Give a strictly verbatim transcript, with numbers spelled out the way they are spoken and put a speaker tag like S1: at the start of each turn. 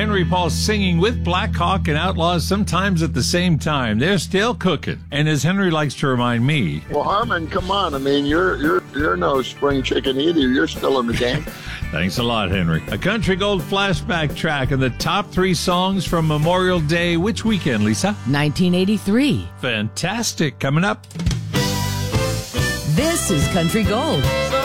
S1: Henry Paul singing with Black Hawk and Outlaws sometimes at the same time. They're still cooking. And as Henry likes to remind me...
S2: Well, Harmon, come on. I mean, you're you're you're no spring chicken either. You're still in the game.
S1: Thanks a lot, Henry. A Country Gold flashback track and the top three songs from Memorial Day. Which weekend, Lisa?
S3: nineteen eighty-three.
S1: Fantastic. Coming up.
S3: This is Country Gold.